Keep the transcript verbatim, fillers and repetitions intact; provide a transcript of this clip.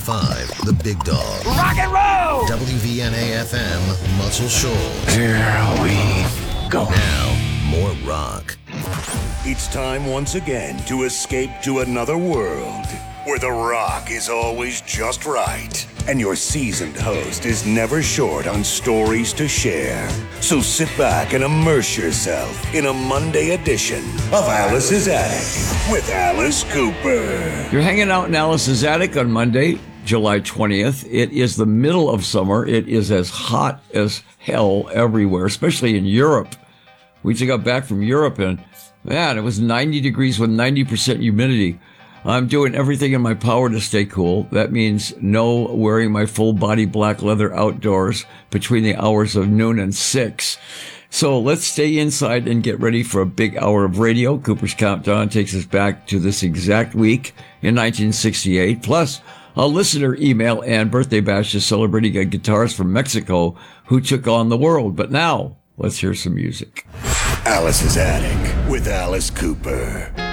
five, the big dog. Rock and roll! W V N A F M, Muscle Shoals. Here we go. Now, more rock. It's time once again to escape to another world where the rock is always just right and your seasoned host is never short on stories to share. So sit back and immerse yourself in a Monday edition of Alice's Attic with Alice Cooper. You're hanging out in Alice's Attic on Monday, July twentieth. It is the middle of summer. It is as hot as hell everywhere, especially in Europe. We just got back from Europe and, man, it was ninety degrees with ninety percent humidity. I'm doing everything in my power to stay cool. That means no wearing my full body black leather outdoors between the hours of noon and six. So let's stay inside and get ready for a big hour of radio. Cooper's Countdown takes us back to this exact week in nineteen sixty-eight. Plus, a listener email and birthday bashes celebrating a guitarist from Mexico who took on the world. But now, let's hear some music. Alice's Attic with Alice Cooper.